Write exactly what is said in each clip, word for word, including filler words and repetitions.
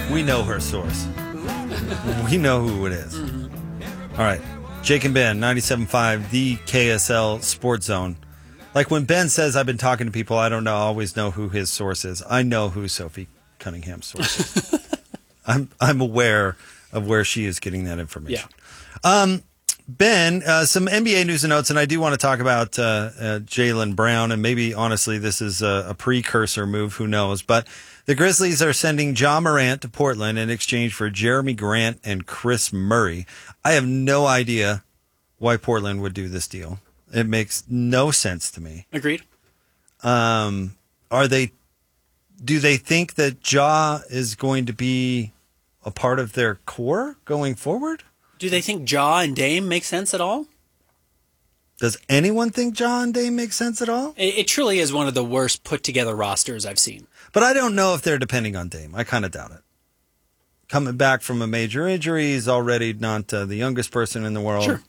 We know her source. We know who it is. Mm-hmm. All right. Jake and Ben, ninety-seven point five, the K S L Sports Zone. Like when Ben says I've been talking to people, I don't know, always know who his source is. I know who Sophie Cunningham's source is. I'm I'm aware of where she is getting that information. Yeah. Um, Ben, uh, some N B A news and notes, and I do want to talk about uh, uh, Jaylen Brown, and maybe, honestly, this is a, a precursor move, who knows. But the Grizzlies are sending Ja Morant to Portland in exchange for Jeremy Grant and Chris Murray. I have no idea why Portland would do this deal. It makes no sense to me. Agreed. Um, are they? Do they think that Ja is going to be a part of their core going forward? Do they think Ja and Dame make sense at all? Does anyone think Ja and Dame make sense at all? It, it truly is one of the worst put-together rosters I've seen. But I don't know if they're depending on Dame. I kind of doubt it. Coming back from a major injury, he's already not uh, the youngest person in the world. Sure.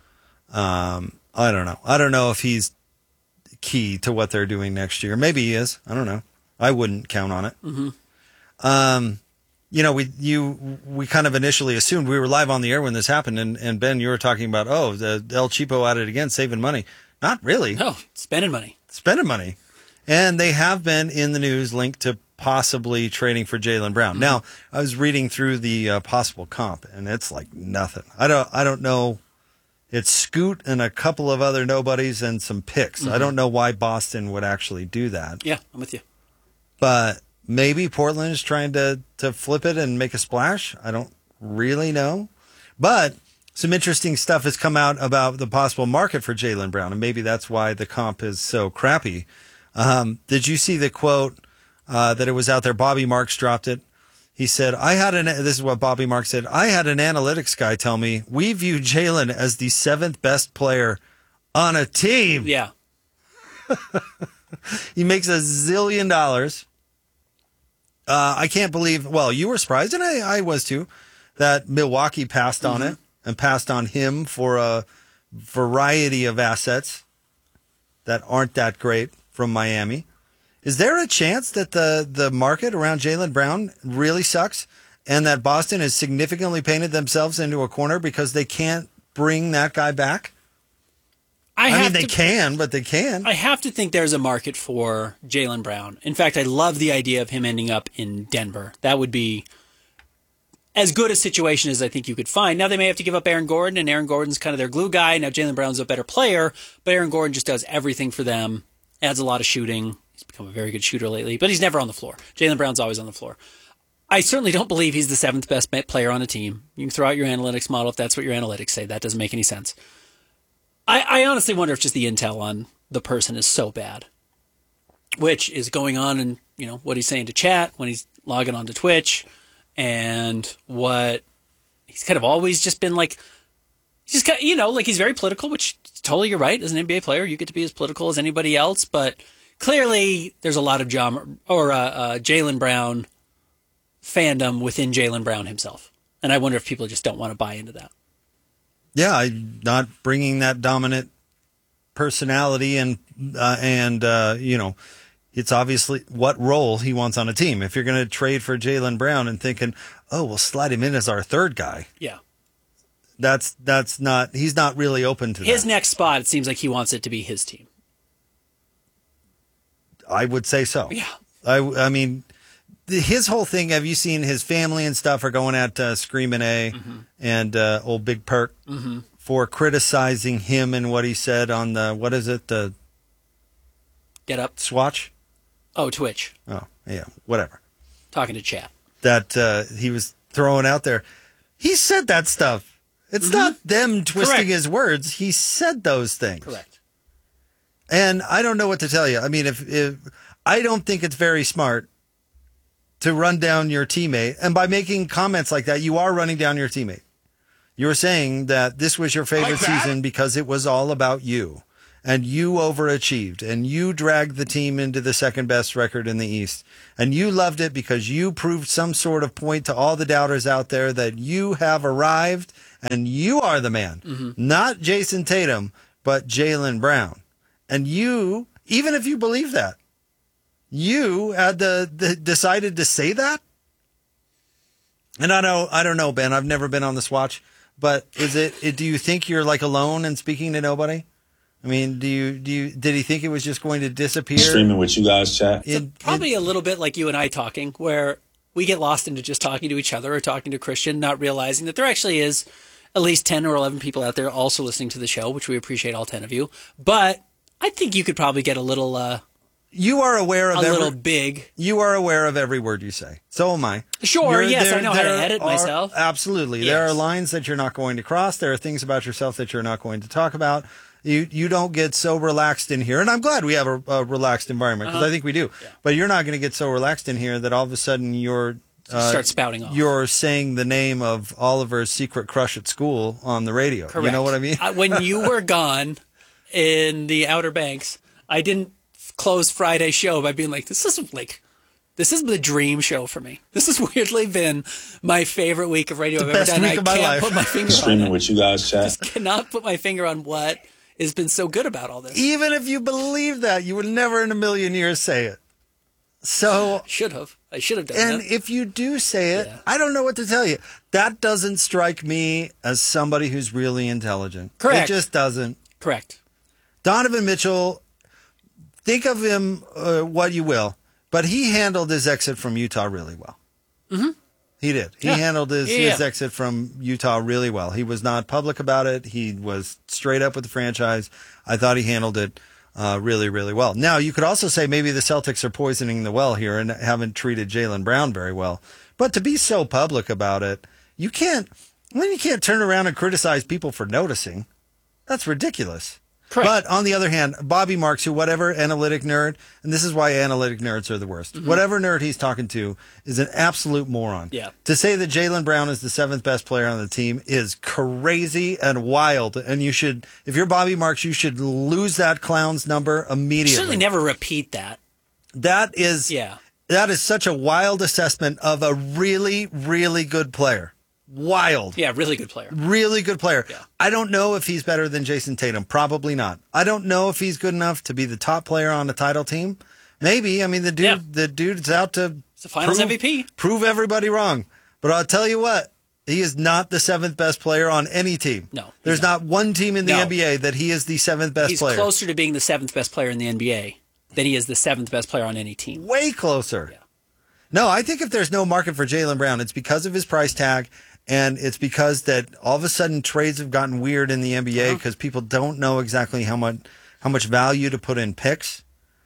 Um, I don't know. I don't know if he's key to what they're doing next year. Maybe he is. I don't know. I wouldn't count on it. Mm-hmm. Um, you know, we you we kind of initially assumed we were live on the air when this happened, and, and Ben, you were talking about, oh, the El Cheapo at it again, saving money. Not really. No, spending money. Spending money. And they have been in the news linked to possibly trading for Jaylen Brown. Mm-hmm. Now, I was reading through the uh, possible comp, and it's like nothing. I don't I don't know. It's Scoot and a couple of other nobodies and some picks. Mm-hmm. I don't know why Boston would actually do that. Yeah, I'm with you. But maybe Portland is trying to, to flip it and make a splash. I don't really know. But some interesting stuff has come out about the possible market for Jaylen Brown, and maybe that's why the comp is so crappy. Um, did you see the quote uh, that it was out there? Bobby Marks dropped it. He said, I had an, this is what Bobby Marks said, I had an analytics guy tell me, we view Jaylen as the seventh best player on a team. Yeah. He makes a zillion dollars. Uh, I can't believe, well, you were surprised, and I, I was too, that Milwaukee passed on mm-hmm. it and passed on him for a variety of assets that aren't that great from Miami. Is there a chance that the, the market around Jaylen Brown really sucks and that Boston has significantly painted themselves into a corner because they can't bring that guy back? I, I mean, they to, can, but they can. I have to think there's a market for Jaylen Brown. In fact, I love the idea of him ending up in Denver. That would be as good a situation as I think you could find. Now, they may have to give up Aaron Gordon, and Aaron Gordon's kind of their glue guy. Now, Jaylen Brown's a better player, but Aaron Gordon just does everything for them, adds a lot of shooting. He's become a very good shooter lately, but he's never on the floor. Jaylen Brown's always on the floor. I certainly don't believe he's the seventh best player on a team. You can throw out your analytics model if that's what your analytics say. That doesn't make any sense. I, I honestly wonder if just the intel on the person is so bad, which is going on in, you know, what he's saying to chat when he's logging on to Twitch, and what he's kind of always just been like, he's just kind of, you know, like he's very political, which totally you're right. As an N B A player, you get to be as political as anybody else, but clearly there's a lot of John or uh, uh, Jaylen Brown fandom within Jaylen Brown himself, and I wonder if people just don't want to buy into that. Yeah, I'm not bringing that dominant personality and, uh, and uh, you know, it's obviously what role he wants on a team. If you're going to trade for Jaylen Brown and thinking, oh, we'll slide him in as our third guy. Yeah. That's that's not, he's not really open to his that. His next next spot, it seems like he wants it to be his team. I would say so. Yeah. I, I mean, his whole thing, have you seen his family and stuff are going at uh, Screamin' A mm-hmm. and uh, old Big Perk mm-hmm. for criticizing him and what he said on the, what is it, the Get Up Swatch? Oh, Twitch. Oh, yeah, whatever. Talking to chat. That uh, he was throwing out there. He said that stuff. It's mm-hmm. not them twisting Correct. his words. He said those things. Correct. And I don't know what to tell you. I mean, if, if I don't think it's very smart to run down your teammate. And by making comments like that, you are running down your teammate. You're saying that this was your favorite like season because it was all about you. And you overachieved. And you dragged the team into the second best record in the East. And you loved it because you proved some sort of point to all the doubters out there that you have arrived and you are the man. Mm-hmm. Not Jason Tatum, but Jaylen Brown. And you, even if you believe that, you had the, the decided to say that? And I know, I don't know, Ben. I've never been on this watch, but is it, it? Do you think you're like alone and speaking to nobody? I mean, do you do you? Did he think it was just going to disappear? Streaming with you guys, chat. It, probably it, a little bit like you and I talking, where we get lost into just talking to each other or talking to Christian, not realizing that there actually is at least ten or eleven people out there also listening to the show, which we appreciate all ten of you. But I think you could probably get a little. Uh, You are aware of a every, little big. You are aware of every word you say. So am I. Sure, You're, yes, there, I know how to there edit are, myself. Absolutely. Yes. There are lines that you're not going to cross. There are things about yourself that you're not going to talk about. You you don't get so relaxed in here. And I'm glad we have a, a relaxed environment because uh-huh. I think we do. Yeah. But you're not going to get so relaxed in here that all of a sudden you're uh, start spouting off. You're saying the name of Oliver's secret crush at school on the radio. Correct. You know what I mean? uh, when you were gone in the Outer Banks, I didn't close Friday's show by being like, this is like, this is the dream show for me. This has weirdly been my favorite week of radio the I've ever best done. Week I of my can't life. put my finger Streaming on it. with you guys, chat. Just cannot put my finger on what has been so good about all this. Even if you believe that, you would never in a million years say it. So Should have. I should have done And that. if you do say it, Yeah. I don't know what to tell you. That doesn't strike me as somebody who's really intelligent. Correct. It just doesn't. Correct. Donovan Mitchell, think of him uh, what you will, but he handled his exit from Utah really well. Mm-hmm. He did. He Yeah. handled his, Yeah, his yeah. exit from Utah really well. He was not public about it. He was straight up with the franchise. I thought he handled it uh, really, really well. Now, you could also say maybe the Celtics are poisoning the well here and haven't treated Jaylen Brown very well. But to be so public about it, you can't, then you can't turn around and criticize people for noticing. That's ridiculous. Correct. But on the other hand, Bobby Marks, who whatever analytic nerd, and this is why analytic nerds are the worst, Mm-hmm. whatever nerd he's talking to is an absolute moron. Yeah. To say that Jaylen Brown is the seventh best player on the team is crazy and wild. And you should, if you're Bobby Marks, you should lose that clown's number immediately. Certainly never repeat that. That is, Yeah. that is such a wild assessment of a really, really good player. Wild. Yeah, really good player. Really good player. Yeah. I don't know if he's better than Jason Tatum. Probably not. I don't know if he's good enough to be the top player on the title team. Maybe. I mean, the dude, Yeah. the dude's out to It's a finals prove, M V P. prove everybody wrong. But I'll tell you what, he is not the seventh best player on any team. No, he's There's not. one team in the No. N B A that he is the seventh best He's player. closer to being the seventh best player in the N B A than he is the seventh best player on any team. Way closer. Yeah. No, I think if there's no market for Jaylen Brown, it's because of his price tag. And it's because that all of a sudden trades have gotten weird in the N B A because Uh-huh. people don't know exactly how much how much value to put in picks.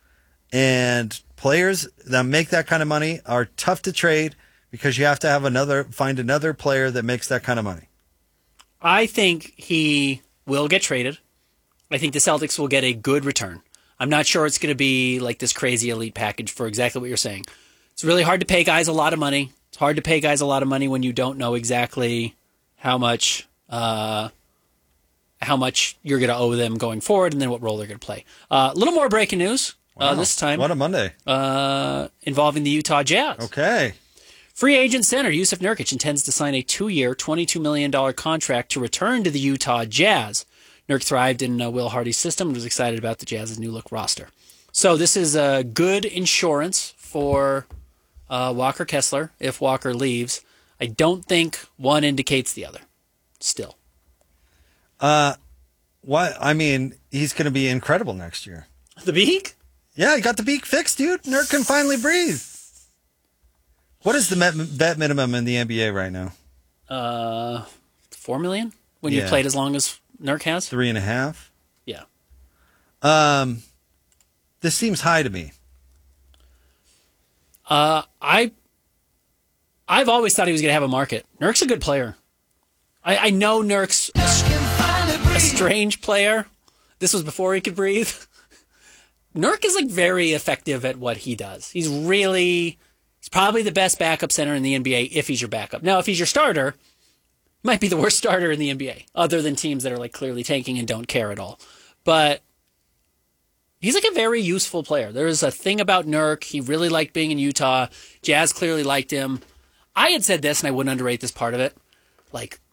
And players that make that kind of money are tough to trade because you have to have another find another player that makes that kind of money. I think he will get traded. I think the Celtics will get a good return. I'm not sure it's going to be like this crazy elite package for exactly what you're saying. It's really hard to pay guys a lot of money. It's hard to pay guys a lot of money when you don't know exactly how much uh, how much you're going to owe them going forward and then what role they're going to play. Uh, a little more breaking news uh, Wow. this time What a Monday. uh, involving the Utah Jazz. Okay. Free agent center Yusuf Nurkic intends to sign a two-year, twenty-two million dollars contract to return to the Utah Jazz. Nurk thrived in uh, Will Hardy's system and was excited about the Jazz's new look roster. So this is a good insurance for uh, Walker Kessler if Walker leaves. I don't think one indicates the other. Still, Uh, what? I mean, he's going to be incredible next year. the beak. Yeah, he got the beak fixed, dude. Nurk can finally breathe. What is the met, vet minimum in the N B A right now? Uh, four million when Yeah. you've played as long as Nurk has. Three and a half. Yeah. Um, this seems high to me. Uh, I, I've always thought he was going to have a market. Nurk's a good player. I, I know Nurk's a, a strange player. This was before he could breathe. Nurk is like very effective at what he does. He's really, he's probably the best backup center in the N B A if he's your backup. Now, if he's your starter, he might be the worst starter in the N B A, other than teams that are like clearly tanking and don't care at all. But he's like a very useful player. There's a thing about Nurk. He really liked being in Utah. Jazz clearly liked him. I had said this, and I wouldn't underrate this part of it. Like,